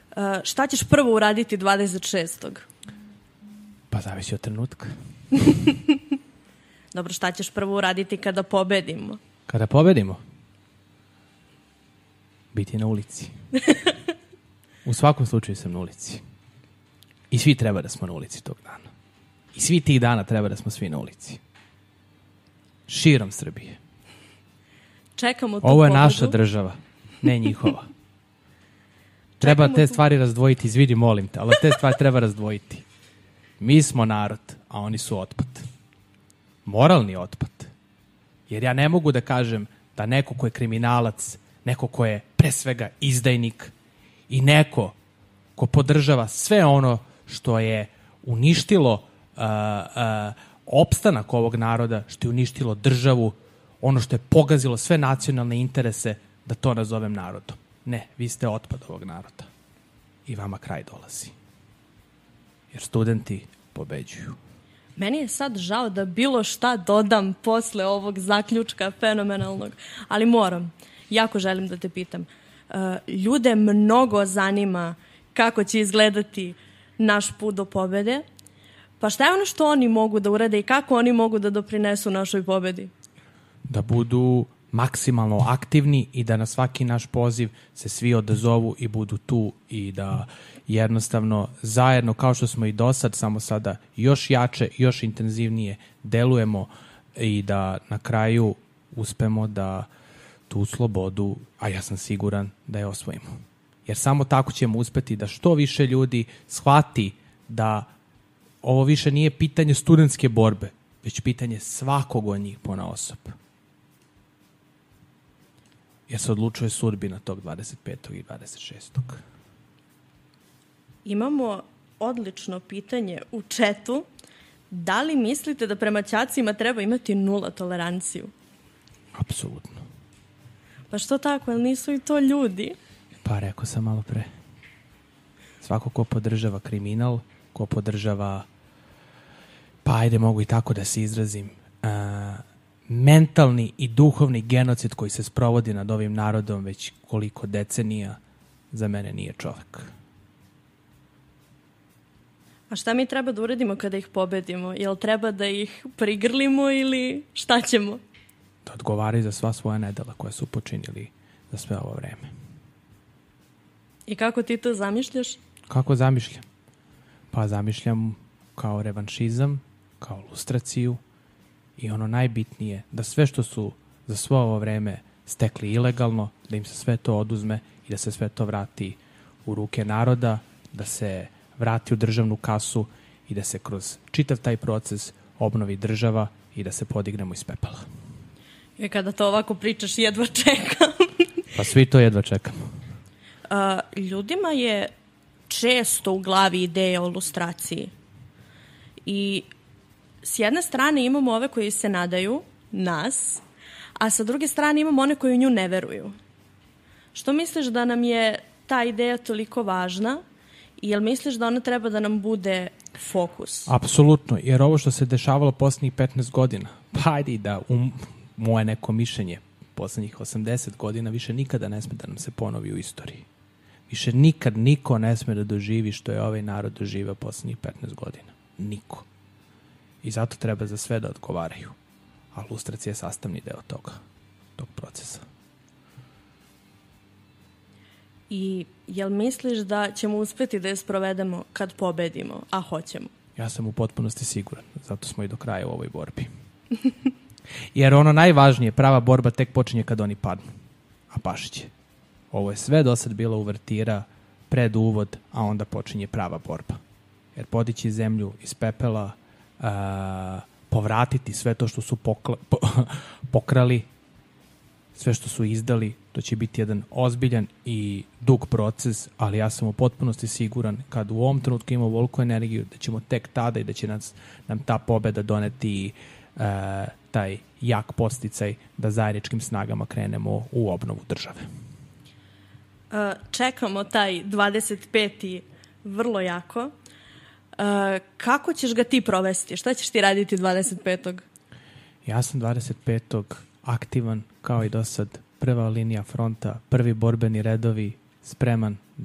Šta ćeš prvo uraditi 26. Pa zavisi od trenutka. Dobro, šta ćeš prvo uraditi kada pobedimo? Kada pobedimo? Biti na ulici. U svakom slučaju sam na ulici. I svi treba da smo na ulici tog dana. I svi tih dana treba da smo svi na ulici. Širom Srbije. Čekamo tu Ovo je pobedu. naša država, ne njihova. Treba te stvari razdvojiti, izvidi, molim te, ali te stvari treba razdvojiti. Mi smo narod, a oni su otpad. Moralni otpad. Jer ja ne mogu da kažem da neko ko je kriminalac, neko ko je pre svega izdajnik i neko ko podržava sve ono što je uništilo opstanak ovog naroda, što je uništilo državu, ono što je pogazilo sve nacionalne interese, da to nazovem narodom. Ne, vi ste otpad ovog naroda. I vama kraj dolazi. Jer studenti pobeđuju. Meni je sad žao da bilo šta dodam posle ovog zaključka fenomenalnog, ali moram. Jako želim da te pitam. Ljude mnogo zanima kako će izgledati naš put do pobede. Pa šta je ono što oni mogu da urade i kako oni mogu da doprinesu našoj pobedi? Da budu maksimalno aktivni i da na svaki naš poziv se svi odazovu i budu tu i da jednostavno zajedno, kao što smo i do sad, samo sada još jače, još intenzivnije delujemo i da na kraju uspemo da tu slobodu, a ja sam siguran da je osvojimo. Jer samo tako ćemo uspeti da što više ljudi shvati da ovo više nije pitanje studentske borbe, već pitanje svakog od njih ponaosob. Jer se odlučuje sudbina tog 25. i 26. Imamo odlično pitanje u chatu. Da li mislite da prema ćacima treba imati 0 toleranciju? Apsolutno. Pa što tako, ali nisu i to ljudi? Pa rekao sam malo pre. Svako ko podržava kriminal, ko podržava, pa ajde mogu i tako da se izrazim, mentalni i duhovni genocid koji se sprovodi nad ovim narodom već koliko decenija, za mene nije čovek. A šta mi treba da uradimo kada ih pobedimo? Jel treba da ih prigrlimo ili šta ćemo? Da odgovaraju za sva svoja nedela koja su počinili za sve ovo vreme. I kako ti to zamišljaš? Kako zamišljam? Pa zamišljam kao revanšizam, kao lustraciju i ono najbitnije, da sve što su za svo ovo vreme stekli ilegalno, da im se sve to oduzme i da se sve to vrati u ruke naroda, da se vrati u državnu kasu i da se kroz čitav taj proces obnovi država i da se podignemo iz pepela. I kada to ovako pričaš, jedva čekam. Pa svi to jedva čekamo. Ljudima je često u glavi ideja o lustraciji. I s jedne strane imamo ove koji se nadaju, nas, a sa druge strane imamo one koji u nju ne veruju. Što misliš da nam je ta ideja toliko važna i jel misliš da ona treba da nam bude fokus? Apsolutno, jer ovo što se dešavalo posljednjih 15 godina, pa ajde da moje neko mišljenje, posljednjih 80 godina više nikada ne sme da nam se ponovi u istoriji. Više nikad niko ne sme da doživi što je ovaj narod doživeo posljednjih 15 godina. Niko. I zato treba za sve da odgovaraju. A lustracija je sastavni deo tog procesa. I jel misliš da ćemo uspeti da je sprovedemo kad pobedimo, a hoćemo? Ja sam u potpunosti siguran. Zato smo i do kraja u ovoj borbi. Jer ono najvažnije, prava borba tek počinje kad oni padnu. A pašiće. Ovo je sve do sad bila uvertira, pred uvod, a onda počinje prava borba. Jer podići zemlju iz pepela, povratiti sve to što su pokrali, sve što su izdali, to će biti jedan ozbiljan i dug proces, ali ja sam u potpunosti siguran kad u ovom trenutku imamo veliku energiju, da ćemo tek tada i da će nam ta pobeda doneti taj jak podsticaj da zajedničkim snagama krenemo u obnovu države. Čekamo taj 25. vrlo jako. Kako ćeš ga ti provesti? Šta ćeš ti raditi 25. Ja sam 25. aktivan kao i do sad. Prva linija fronta, prvi borbeni redovi, spreman